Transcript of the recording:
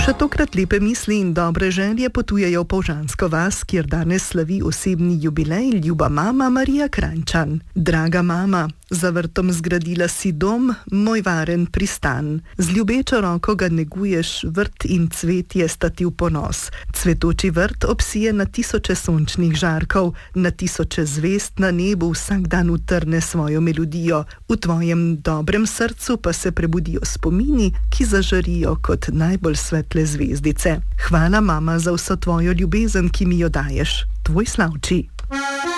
Še tokrat lepe misli in dobre želje potujejo v Polžansko vas, kjer danes slavi osebni jubilej ljuba mama Marija Kranjčan. Draga mama, za vrtom zgradila si dom, moj varen pristan. Z ljubečo roko ga neguješ, vrt in cvetje sta ti v ponos. Cvetoči vrt obsije na tisoče sončnih žarkov, na tisoče zvezd na nebu vsak dan utrne svojo melodijo. V tvojem dobrem srcu pa se prebudijo spomini, ki zažarijo kot najbolj svetle zvezdice. Hvala, mama, za vso tvojo ljubezen, ki mi jo daješ. Tvoj Slavči.